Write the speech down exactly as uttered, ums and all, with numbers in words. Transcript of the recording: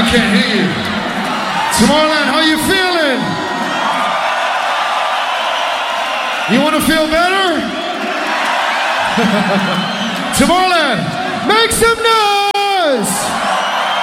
can't hear you. Tomorrowland, how you feeling? You want to feel better? Tomorrowland, make some noise!